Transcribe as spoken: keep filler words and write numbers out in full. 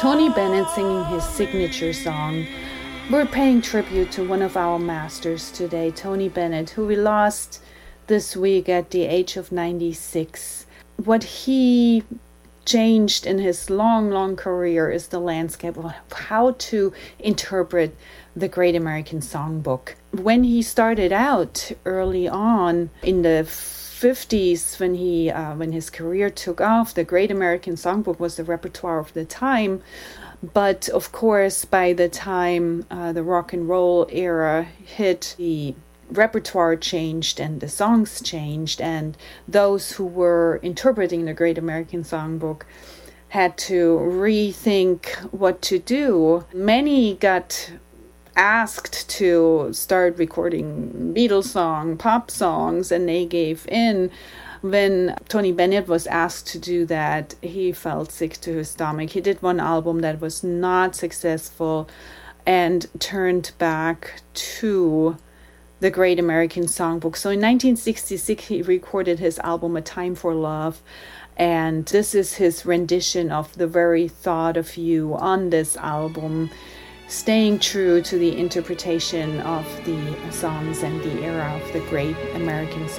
Tony Bennett singing his signature song. We're paying tribute to one of our masters today, Tony Bennett, who we lost this week at the age of ninety-six. What he changed in his long, long career is the landscape of how to interpret the Great American Songbook. When he started out early on in the fifties, when he uh, when his career took off, the Great American Songbook was the repertoire of the time. But of course, by the time uh, the rock and roll era hit, the repertoire changed and the songs changed, and those who were interpreting the Great American Songbook had to rethink what to do. Many got asked to start recording Beatles songs, pop songs, and they gave in. When Tony Bennett was asked to do that, he felt sick to his stomach. He did one album that was not successful and turned back to the Great American Songbook. So in nineteen sixty-six, he recorded his album A Time for Love, and this is his rendition of the very thought of you on this album, staying true to the interpretation of the songs and the era of the Great American Songbook.